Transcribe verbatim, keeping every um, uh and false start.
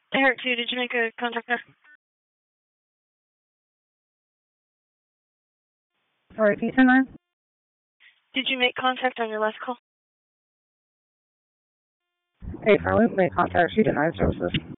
Eric two, did you make a contact there? Sorry, can you turn on? Did you make contact on your last call? Hey, Farley, made contact. She denied services.